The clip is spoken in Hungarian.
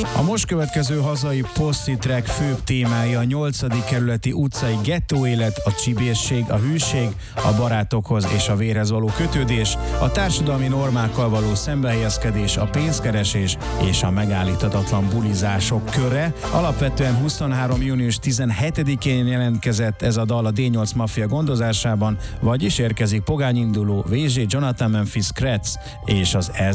A most következő hazai Posse track főbb témája a 8. kerületi utcai gettó élet, a csibészség, a hűség, a barátokhoz és a vérhez való kötődés, a társadalmi normákkal való szembehelyezkedés, a pénzkeresés és a megállíthatatlan bulizások köre. Alapvetően 23. június 17-én jelentkezett ez a dal a D8 Mafia gondozásában, vagyis érkezik Pogány Induló, VZ, Jonathan Memphis, Kretz és az